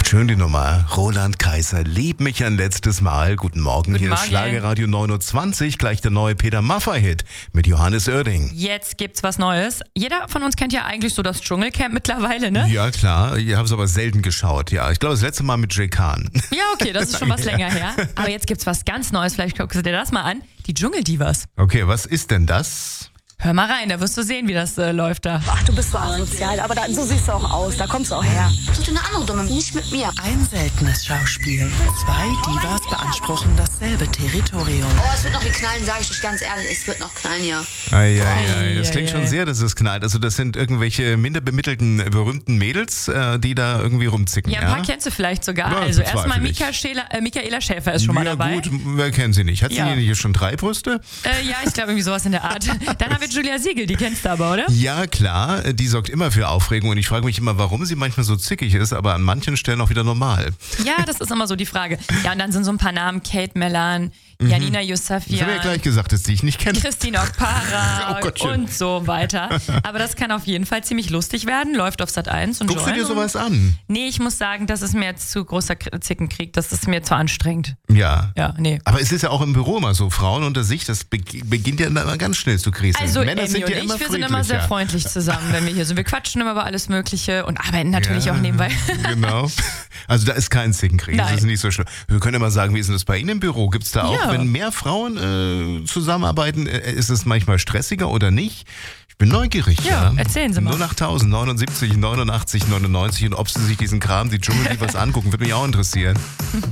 Schön die Nummer. Roland Kaiser, lieb mich ein letztes Mal. Guten Morgen, Guten hier ist Morgen. Schlagerradio 9:20, gleich der neue Peter Maffay-Hit mit Johannes Oerding. Jetzt gibt's was Neues. Jeder von uns kennt ja eigentlich so das Dschungelcamp mittlerweile, ne? Ja, klar. Ich habe es aber selten geschaut. Ja, ich glaube, das letzte Mal mit Jay Khan. Ja, okay, das ist schon was länger her. Aber jetzt gibt's was ganz Neues. Vielleicht guckst du dir das mal an. Die Dschungeldivas. Okay, was ist denn das? Hör mal rein, da wirst du sehen, wie das läuft da. Ach, du bist so asozial, aber so siehst du auch aus, da kommst du auch her. Such dir eine andere Dumme, nicht mit mir. Ein seltenes Schauspiel. Zwei Divas beanspruchen dasselbe Territorium. Oh, es wird noch wie knallen, sage ich euch ganz ehrlich. Es wird noch knallen, ja. Das klingt schon sehr, dass es knallt. Also das sind irgendwelche minder bemittelten, berühmten Mädels, die da irgendwie rumzicken. Ja, ein paar kennst du vielleicht sogar. Ja, also bezweifle erstmal Michaela Schäfer ist schon mal dabei. Ja gut, wer kennt sie nicht? Hat Ja. sie nicht schon 3 Brüste? Ja, ich glaube irgendwie sowas in der Art. Dann haben wir Julia Siegel, die kennst du aber, oder? Ja, klar, die sorgt immer für Aufregung und ich frage mich immer, warum sie manchmal so zickig ist, aber an manchen Stellen auch wieder normal. Ja, das ist immer so die Frage. Ja, und dann sind so ein paar Namen, Kate Mellan, Janina Das habe ich Yusafian, ja gleich gesagt, dass die ich nicht kenne. Christine Okpara Oh Gottchen. und so weiter. Aber das kann auf jeden Fall ziemlich lustig werden. Läuft auf Sat.1 und Guckst du Join dir und- sowas an? Nee, ich muss sagen, das ist mir jetzt zu großer Zickenkrieg. Das ist mir zu anstrengend. Ja. Ja, nee. Aber es ist ja auch im Büro immer so, Frauen unter sich, das beginnt ja immer ganz schnell zu kriseln. Also Männer Emmy sind und ja immer wir sind immer sehr friedlicher. freundlich zusammen, wenn wir hier sind. Wir quatschen immer über alles Mögliche und arbeiten natürlich Ja, auch nebenbei. Genau. Also da ist kein Zickenkrieg, das Nein. ist nicht so schlimm. Wir können ja mal sagen, wie ist denn das bei Ihnen im Büro? Gibt es da auch, Ja. wenn mehr Frauen zusammenarbeiten, ist es manchmal stressiger oder nicht? Ich bin neugierig. Ja, erzählen Sie mal. 08000 79 89 99 und ob Sie sich diesen Kram, die Dschungeldivas angucken, würde mich auch interessieren.